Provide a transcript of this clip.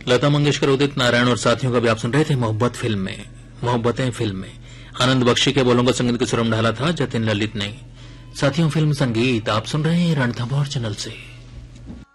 लता मंगेशकर, उदित नारायण और साथियों का भी आप सुन रहे थे मोहब्बतें फिल्म में। आनंद बख्शी के बोलों का संगीत को सुरम ढाला था जतिन ललित ने। साथियों, फिल्म संगीत आप सुन रहे हैं रणथंभौर चैनल से।